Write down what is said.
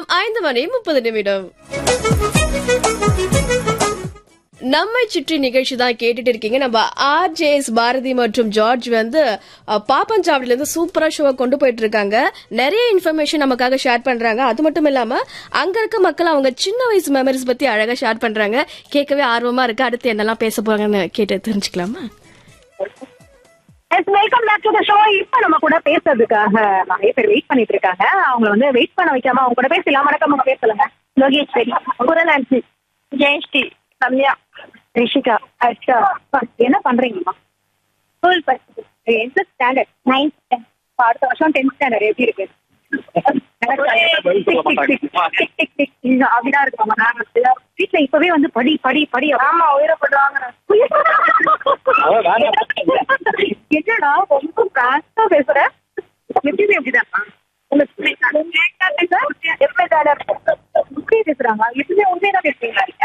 நேரம் 5:30. நம்மை சுற்றி நிகழ்ச்சி தான் கேட்டுட்டு இருக்கீங்க. நம்ம ஆர்ஜேஎஸ் பாரதி மற்றும் ஜார்ஜ் வந்து பாப்பஞ்சாவடியில இருந்து சூப்பரா ஷோ கொண்டு போயிட்டு இருக்காங்க. நிறைய இன்ஃபர்மேஷன் நமக்காக ஷேர் பண்றாங்க. அது மட்டும் இல்லாம அங்க இருக்க மக்கள் அவங்க சின்ன வயசு மெமரிஸ் பத்தி அழகா ஷேர் பண்றாங்க. கேட்கவே ஆர்வமா இருக்கு. அடுத்து என்னெல்லாம் பேச போறாங்கன்னு கேட்டு தெரிஞ்சுக்கலாமா? Welcome back to the show. இப்ப நம்ம கூட பேசுறதுக்காக நிறைய பேர் வெயிட் பண்ணிட்டு இருக்காங்க. அவங்க வந்து வெயிட் பண்ண வைக்காம அவங்க கூட பேசலாம். வணக்கம், உங்க பேர் சொல்லுங்க. லோகேஸ்வரி, குரலான்சி, ஜெயஸ்ரீ, ரம்யா, ரிஷிகா, அர்ஷா. என்ன பண்றீங்கம்மா? ஸ்கூல் படிச்சு. எந்த ஸ்டாண்டர்ட்? 9th. அடுத்த வருஷம் 10th ஸ்டாண்டர்ட். எப்படி இருக்கு? அப்படிதான் இருக்குமா? நாங்க வீட்டுல இப்பவே வந்து படி படி படி. ஆமா, உயிரப்படுறாங்க. என்னடா ரொம்ப பிராண்டா பேசுற? எப்படிதான் எப்படிதான் பேசுறாங்க? எப்பவுமே உண்மையதான் பேசுறீங்க.